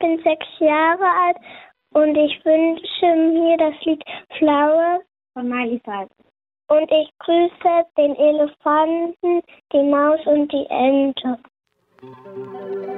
bin 6 Jahre alt und ich wünsche mir das Lied Flower von Miley Cyrus. Und ich grüße den Elefanten, die Maus und die Ente.